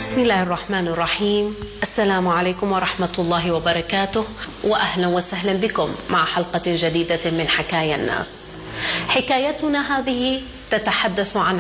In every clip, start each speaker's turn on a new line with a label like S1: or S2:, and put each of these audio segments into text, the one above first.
S1: بسم الله الرحمن الرحيم. السلام عليكم ورحمة الله وبركاته، وأهلا وسهلا بكم مع حلقة جديدة من حكايا الناس. حكايتنا هذه تتحدث عن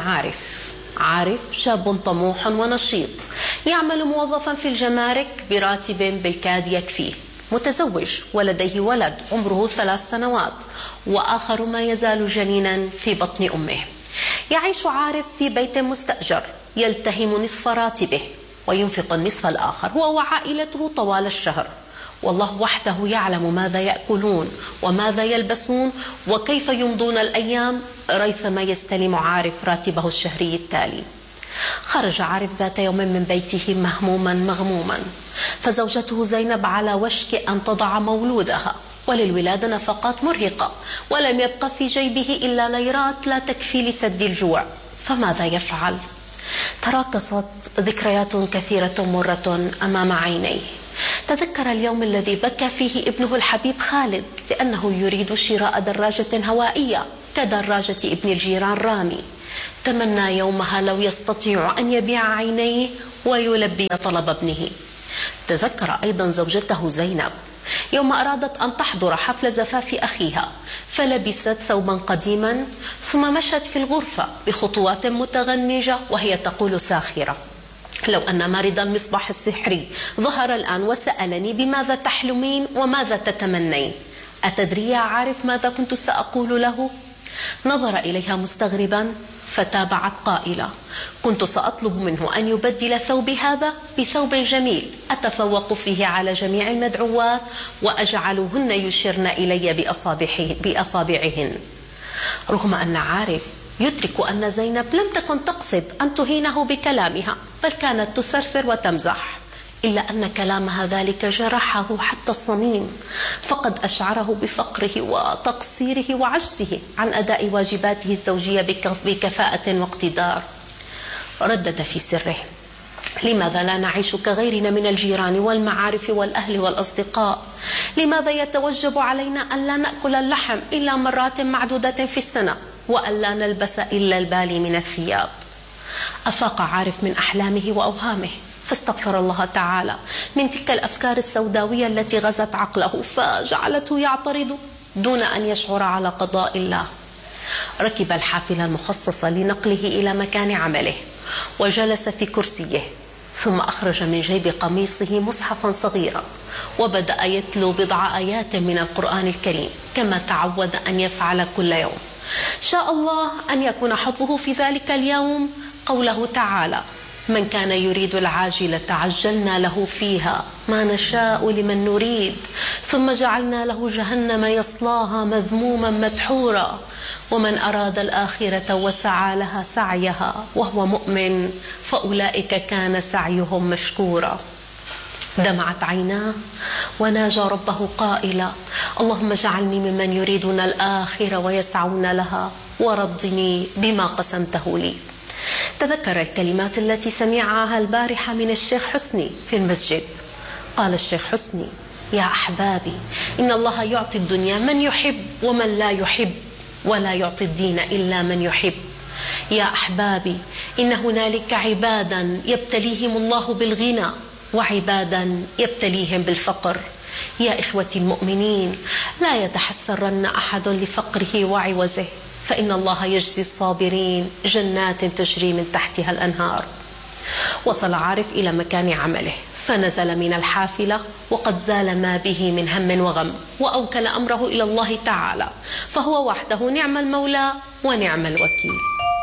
S1: عارف شاب طموح ونشيط، يعمل موظفا في الجمارك براتب بالكاد يكفيه، متزوج ولديه ولد عمره 3 سنوات، وآخر ما يزال جنينا في بطن أمه. يعيش عارف في بيت مستأجر، يلتهم نصف راتبه وينفق النصف الآخر هو وعائلته طوال الشهر، والله وحده يعلم ماذا يأكلون وماذا يلبسون وكيف يمضون الأيام ريثما يستلم عارف راتبه الشهري التالي. خرج عارف ذات يوم من بيته مهموما مغموما، فزوجته زينب على وشك أن تضع مولودها، وللولادة نفقات مرهقة، ولم يبق في جيبه إلا ليرات لا تكفي لسد الجوع، فماذا يفعل؟ تراكصت ذكريات كثيرة مرة أمام عينيه. تذكر اليوم الذي بكى فيه ابنه الحبيب خالد لأنه يريد شراء دراجة هوائية كدراجة ابن الجيران رامي. تمنى يومها لو يستطيع أن يبيع عينيه ويلبي طلب ابنه. تذكر أيضا زوجته زينب يوم أرادت أن تحضر حفل زفاف أخيها، فلبست ثوبا قديما ثم مشت في الغرفة بخطوات متغنجة وهي تقول ساخرة: لو أن مارد المصباح السحري ظهر الآن وسألني بماذا تحلمين وماذا تتمنين، أتدري يا عارف ماذا كنت سأقول له؟ نظر إليها مستغربا فتابعت قائلة: كنت سأطلب منه أن يبدل ثوبي هذا بثوب جميل أتفوق فيه على جميع المدعوات وأجعلهن يشرن إلي بأصابعهن. رغم أن عارف يدرك أن زينب لم تكن تقصد أن تهينه بكلامها، بل كانت تثرثر وتمزح، إلا أن كلامها ذلك جرحه حتى الصميم، فقد أشعره بفقره وتقصيره وعجزه عن أداء واجباته الزوجية بكفاءة واقتدار. ردد في سره: لماذا لا نعيش كغيرنا من الجيران والمعارف والأهل والأصدقاء؟ لماذا يتوجب علينا أن لا نأكل اللحم إلا مرات معدودة في السنة، وأن لا نلبس إلا البالي من الثياب؟ أفاق عارف من أحلامه وأوهامه، فاستغفر الله تعالى من تلك الأفكار السوداوية التي غزت عقله فجعلته يعترض دون أن يشعر على قضاء الله. ركب الحافلة المخصصة لنقله إلى مكان عمله وجلس في كرسيه، ثم أخرج من جيب قميصه مصحفا صغيرا وبدأ يتلو بضع آيات من القرآن الكريم كما تعود أن يفعل كل يوم. شاء الله أن يكون حظه في ذلك اليوم قوله تعالى: من كان يريد العاجلة عجلنا له فيها ما نشاء لمن نريد ثم جعلنا له جهنم يصلاها مذموما مدحورا ومن أراد الآخرة وسعى لها سعيها وهو مؤمن فأولئك كان سعيهم مشكورا. دمعت عيناه وناجى ربه قائلا: اللهم اجعلني ممن يريدون الآخرة ويسعون لها ورضني بما قسمته لي. تذكر الكلمات التي سمعها البارحة من الشيخ حسني في المسجد. قال الشيخ حسني: يا أحبابي، إن الله يعطي الدنيا من يحب ومن لا يحب، ولا يعطي الدين إلا من يحب. يا أحبابي، إن هنالك عبادا يبتليهم الله بالغنى وعبادا يبتليهم بالفقر. يا إخوتي المؤمنين، لا يتحسرن أحد لفقره وعوزه، فإن الله يجزي الصابرين جنات تجري من تحتها الأنهار. وصل عارف إلى مكان عمله فنزل من الحافلة وقد زال ما به من هم وغم، وأوكل أمره إلى الله تعالى، فهو وحده نعم المولى ونعم الوكيل.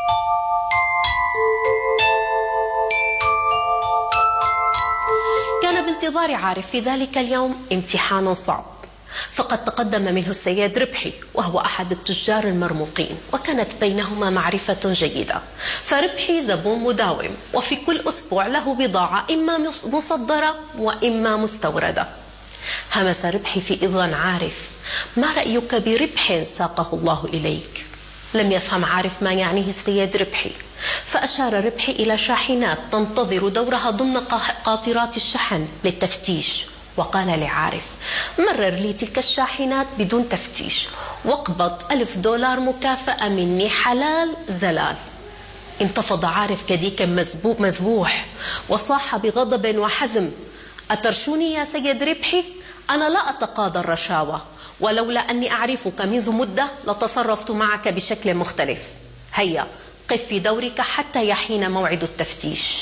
S1: كان بانتظار عارف في ذلك اليوم امتحان صعب، فقد تقدم منه السيد ربحي وهو أحد التجار المرموقين، وكانت بينهما معرفة جيدة، فربحي زبون مداوم وفي كل أسبوع له بضاعة إما مصدرة وإما مستوردة. همس ربحي في إذن عارف: ما رأيك بربح ساقه الله إليك؟ لم يفهم عارف ما يعنيه السيد ربحي، فأشار ربحي إلى شاحنات تنتظر دورها ضمن قاطرات الشحن للتفتيش، وقال لعارف: مرر لي تلك الشاحنات بدون تفتيش واقبض $1000 مكافأة مني حلال زلال. انتفض عارف كديك مذبوح وصاح بغضب وحزم: أترشوني يا سيد ربحي؟ أنا لا أتقاضى الرشاوى، ولولا أني أعرفك منذ مدة لتصرفت معك بشكل مختلف. هيا قف في دورك حتى يحين موعد التفتيش.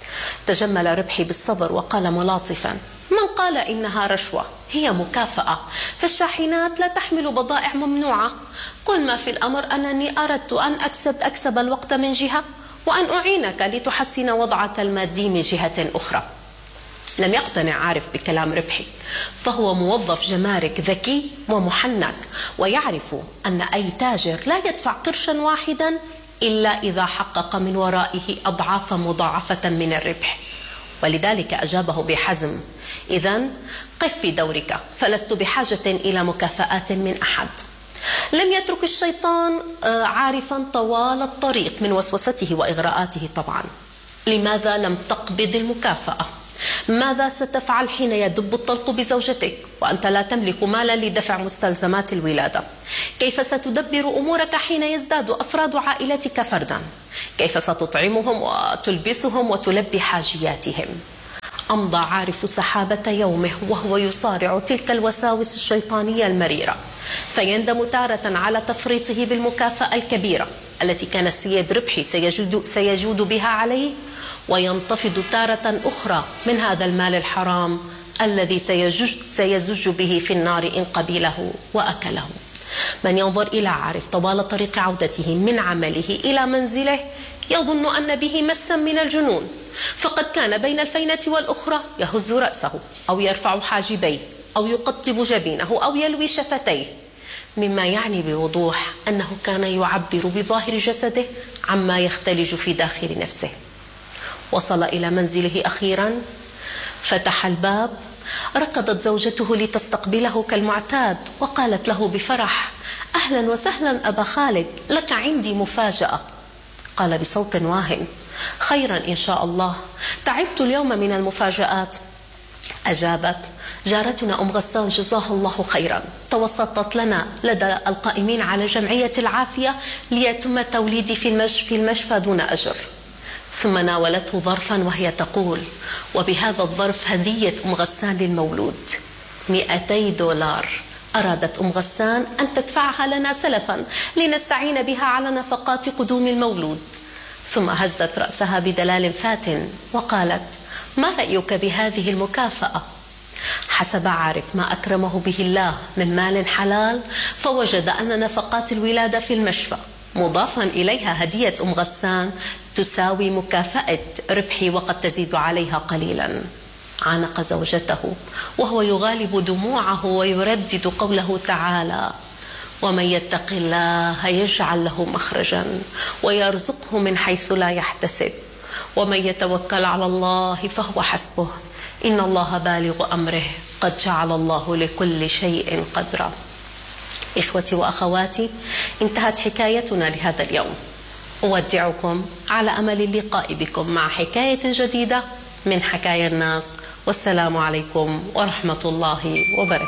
S1: تجمل ربحي بالصبر وقال ملاطفا: من قال إنها رشوة؟ هي مكافأة، فالشاحنات لا تحمل بضائع ممنوعة. كل ما في الأمر أنني أردت أن أكسب الوقت من جهة، وأن أعينك لتحسن وضعك المادي من جهة أخرى. لم يقتنع عارف بكلام ربحي، فهو موظف جمارك ذكي ومحنك، ويعرف أن أي تاجر لا يدفع قرشا واحدا إلا إذا حقق من ورائه أضعاف مضاعفة من الربح، ولذلك أجابه بحزم: إذن قف في دورك، فلست بحاجة إلى مكافآت من أحد. لم يترك الشيطان عارفا طوال الطريق من وسوسته وإغراءاته طبعا. لماذا لم تقبض المكافأة؟ ماذا ستفعل حين يدب الطلق بزوجتك وأنت لا تملك مالا لدفع مستلزمات الولادة؟ كيف ستدبر أمورك حين يزداد أفراد عائلتك فردا؟ كيف ستطعمهم وتلبسهم وتلبي حاجياتهم؟ أمضى عارف سحابة يومه وهو يصارع تلك الوساوس الشيطانية المريرة، فيندم تارة على تفريطه بالمكافأة الكبيرة التي كان السيد ربحي سيجود بها عليه، وينتفض تارة أخرى من هذا المال الحرام الذي سيزج به في النار إن قبله وأكله. من ينظر إلى عارف طوال طريق عودته من عمله إلى منزله يظن أن به مسا من الجنون، فقد كان بين الفينة والأخرى يهز رأسه أو يرفع حاجبيه أو يقطب جبينه أو يلوي شفتيه، مما يعني بوضوح أنه كان يعبر بظاهر جسده عما يختلج في داخل نفسه. وصل إلى منزله أخيرا، فتح الباب، ركضت زوجته لتستقبله كالمعتاد وقالت له بفرح: أهلا وسهلا أبا خالد، لك عندي مفاجأة. قال بصوت واهن: خيرا إن شاء الله، تعبت اليوم من المفاجآت. أجابت جارتنا أم غسان جزاها الله خيرا، توسطت لنا لدى القائمين على جمعية العافية ليتم توليدي في المشفى دون أجر. ثم ناولته ظرفا وهي تقول: وبهذا الظرف هدية أم غسان للمولود، $200 أرادت أم غسان أن تدفعها لنا سلفا لنستعين بها على نفقات قدوم المولود. ثم هزت رأسها بدلال فات وقالت: ما رأيك بهذه المكافأة؟ حسب عارف ما أكرمه به الله من مال حلال، فوجد أن نفقات الولادة في المشفى مضافا إليها هدية أم غسان تساوي مكافأة ربحي وقد تزيد عليها قليلا. عانق زوجته وهو يغالب دموعه ويردد قوله تعالى: ومن يتق الله يجعل له مخرجا ويرزقه من حيث لا يحتسب ومن يتوكل على الله فهو حسبه إن الله بالغ أمره قد جعل الله لكل شيء قدرا. إخوتي وأخواتي، انتهت حكايتنا لهذا اليوم. أودعكم على أمل اللقاء بكم مع حكاية جديدة من حكايا الناس، والسلام عليكم ورحمة الله وبركاته.